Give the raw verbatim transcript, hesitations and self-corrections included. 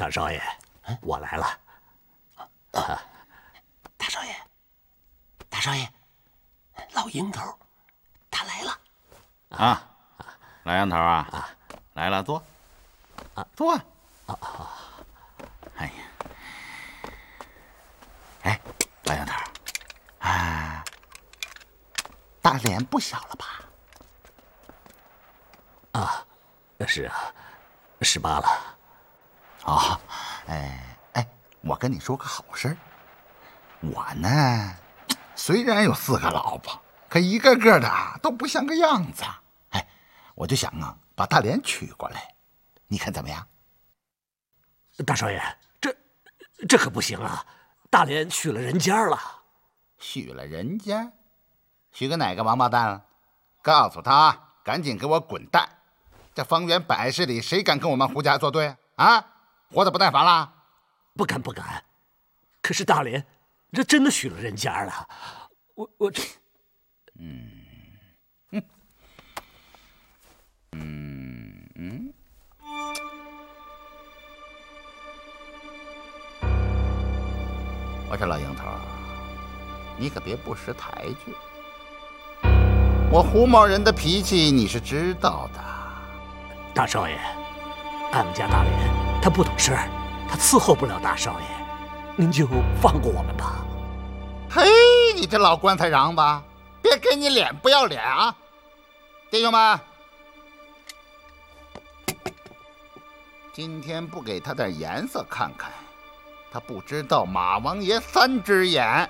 大少爷，我来了。啊， 大少爷，大少爷，老鹰头，他来了。 啊，老杨头啊，啊来了，坐。啊，坐。啊啊！哎呀，哎，老杨头，啊，大脸不小了吧？ 啊，是啊，十八了。 哦，哎哎，我跟你说个好事儿，我呢，虽然有四个老婆，可一个个的都不像个样子。哎，我就想啊，把大脸娶过来，你看怎么样？ 大少爷，这这可不行啊！大脸娶了人家了。 娶了人家？娶个哪个王八蛋了？告诉他，赶紧给我滚蛋！这方圆百十里，谁敢跟我们胡家作对啊？活得不耐烦了？ 不敢不敢。可是大脸，这真的娶了人家了。我我这， 嗯嗯嗯嗯。我说老鹰头，你可别不识抬举。我胡某人的脾气你是知道的。 大少爷，俺们家大脸他不懂事儿，他伺候不了大少爷，您就放过我们吧。 嘿，你这老棺材瓤子，别给你脸不要脸啊！弟兄们，今天不给他点颜色看看，他不知道马王爷三只眼。